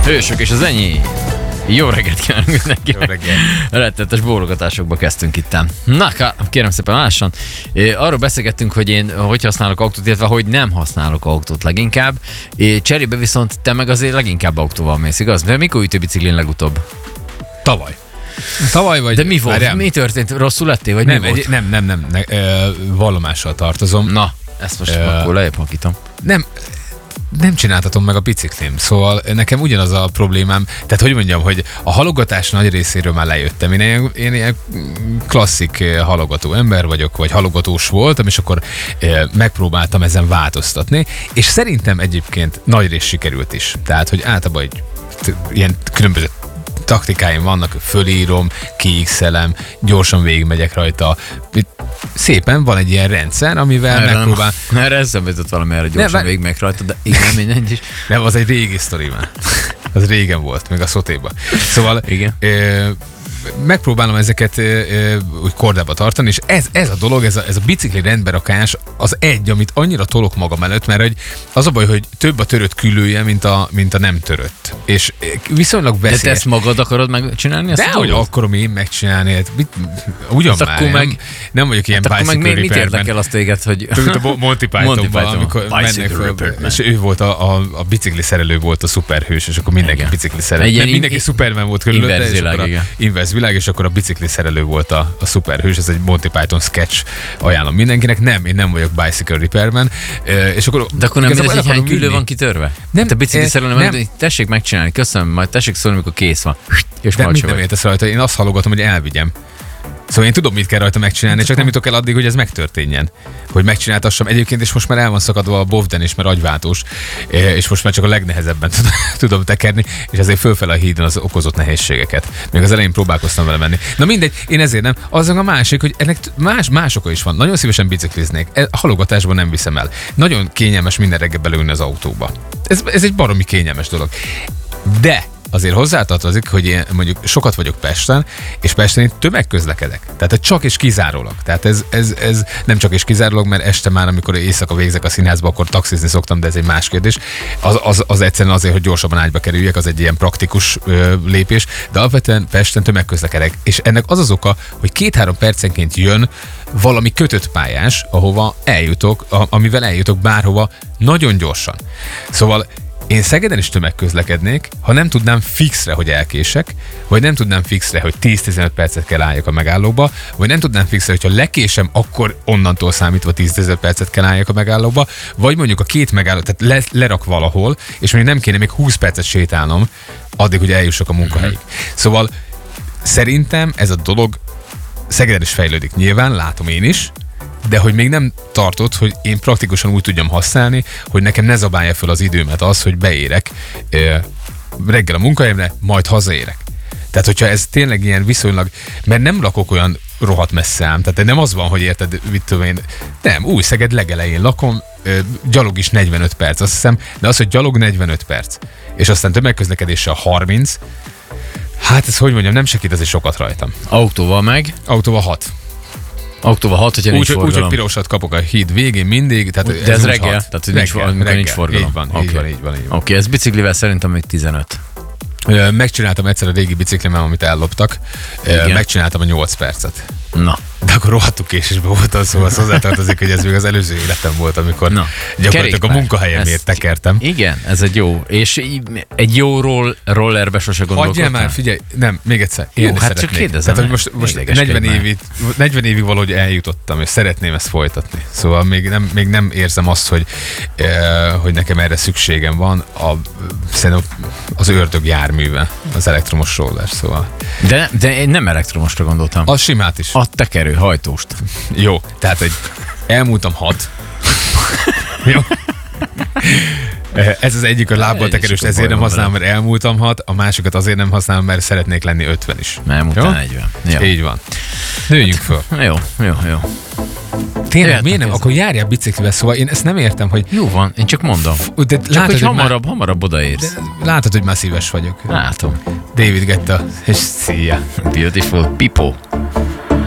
Hősök és az enyém. Jó reggelt kívánunk mindenkinek. Jó reggelt. Rettenetes bólogatásokba kezdtünk itt. Na, kérem szépen lássan. Arról beszélgettünk, hogy én hogy használok autót, illetve hogy nem használok autót leginkább. Cserébe viszont te meg azért leginkább autóval mész, igaz? De mikor ütő biciklin legutóbb? Tavaly vagy? De mi volt? Várjál. Mi történt? Rosszul lettél, vagy mi volt? Nem. Vallomással tartozom. Na, ezt most akkor lejjebb hakítom. Nem csináltatom meg a biciklim, szóval nekem ugyanaz a problémám, tehát hogy mondjam, hogy a halogatás nagy részéről már lejöttem. Én ilyen klasszik halogató ember vagyok, vagy halogatós voltam, és akkor megpróbáltam ezen változtatni, és szerintem egyébként nagy rész sikerült is. Tehát, hogy általában ilyen különböző taktikáim vannak, fölírom, kiixelem, gyorsan végigmegyek rajta. Szépen van egy ilyen rendszer, amivel megpróbál... Erre eszembe jutott valami, erre gyorsan végigmegyek rajta, de igen, mindegy is. Nem, az egy régi sztori már. Az régen volt, még a szotéban. Szóval igen. Megpróbálom ezeket úgy kordába tartani, és ez a dolog, ez a bicikli rendberakás az egy, amit annyira tolok magam előtt, mert hogy az a baj, hogy több a törött küllője, mint a nem törött. És viszonylag veszélyes. De te ezt magad akarod megcsinálni? De hogy akarom én megcsinálni? Hát ugyan hát már, nem vagyok ilyen hát bicycle repairben. Mit érdekel azt téged, hogy... Tudod, a Monty Pythonban, amikor mennek föl, és ő volt a bicikli szerelő volt a szuperhős, és akkor mindenki bicikli szerelő. Mindenki Superman volt körülötte, és akkor inverz világ, és akkor a bicikli szerelő volt a szuperhős. Ez egy Monty Python sketch, ajánlom mindenkinek. Nem, én nem vagyok bicycle repairman. És akkor, de akkor nem mindegy, hogy hány küllő van kitörve? Nem, te bicikli szerelő, nem. Tessék megcsinálni, köszönöm, majd tessék szólni, amikor kész van. És de mit nem értesz rajta? Én azt halogatom, hogy elvigyem. Szóval én tudom, mit kell rajta megcsinálni, csak nem jutok el addig, hogy ez megtörténjen. Hogy megcsináltassam. Egyébként és most már el van szakadva a bovden is, mert agyváltós, és most már csak a legnehezebben tudom tekerni, és ezért fölfele a hídon az okozott nehézségeket. Még az elején próbálkoztam vele menni. Na mindegy, én ezért nem. Az a másik, hogy ennek más oka is van. Nagyon szívesen bicikliznék. A halogatásban nem viszem el. Nagyon kényelmes minden reggel belülni az autóba. Ez egy baromi kényelmes dolog. De azért hozzátartozik, hogy én mondjuk sokat vagyok Pesten, és Pesten én tömegközlekedek. Tehát csak és kizárólag. Tehát ez nem csak és kizárólag, mert este már, amikor éjszaka végzek a színházba, akkor taxizni szoktam, de ez egy más kérdés. Az egyszerűen azért, hogy gyorsabban ágyba kerüljek, az egy ilyen praktikus lépés, de alapvetően Pesten tömegközlekedek. És ennek az az oka, hogy 2-3 percenként jön valami kötött pályás, ahova eljutok, amivel eljutok bárhova nagyon gyorsan. Szóval én Szegeden is tömegközlekednék, ha nem tudnám fixre, hogy elkések, vagy nem tudnám fixre, hogy 10-15 percet kell álljak a megállóba, vagy nem tudnám fixre, hogyha lekésem, akkor onnantól számítva 10-15 percet kell álljak a megállóba, vagy mondjuk a két megálló, tehát lerak valahol, és mondjuk nem kéne még 20 percet sétálnom, addig, hogy eljussak a munkahelyig. Szóval szerintem ez a dolog Szegeden is fejlődik. Nyilván, látom én is, de hogy még nem tartott, hogy én praktikusan úgy tudjam használni, hogy nekem ne zabálja fel az időmet az, hogy beérek reggel a munkahelyemre, majd hazaérek. Tehát, hogyha ez tényleg ilyen viszonylag, mert nem lakok olyan rohadt messze ám, tehát nem az van, hogy érted, mit tudom én, nem, Új-Szeged legelején lakom, gyalog is 45 perc, azt hiszem, de az, hogy gyalog 45 perc, és aztán tömegközlekedéssel 30, hát ez hogy mondjam, nem segít azért sokat rajtam. Autóval meg? Autóval 6. Autóval 6, hogyha nincs forgalom. Úgy, hogy pirosat kapok a híd végén mindig. Tehát de ez reggel? Tehát, hogy nincs forgalom. Így van. Oké, ez biciklivel szerintem még 15. Megcsináltam egyszer a régi biciklimem, amit elloptak. Megcsináltam a 8 percet. Na. De akkor rohadtul késésben voltam, szóval hozzátartozik, hogy ez még az előző életem volt, amikor gyakorlatilag a munkahelyemért tekertem. Igen, ez egy jó. És egy jó rollerbe sose gondolkodtál? Hagyjál már, figyelj, nem, még egyszer. Jó, hát csak kérdezem. Tehát, hogy most 40 évig valahogy eljutottam, és szeretném ezt folytatni. Szóval még nem érzem azt, hogy nekem erre szükségem van. Szerintem az ördög járműve, az elektromos roller, szóval. De én nem elektromosra gondoltam. Az simát is. A tekerő, hajtóst. Jó, tehát egy elmúltam 6. Jó. Ez az egyik a lábbal tekerőst, ezért nem használom, mert elmúltam 6, a másikat azért nem használom, mert szeretnék lenni 50 is. Elmúltál 40. Jó. Így van. Nőjünk föl. Jó. Tényleg, miért nem? Akkor járjál biciklivel, szóval én ezt nem értem, hogy... Jó van, én csak mondom. De csak látod, hogy hamarabb odaérsz. Látod, hogy már szíves vagyok. Látom. David Guetta, és szia. Beautiful people.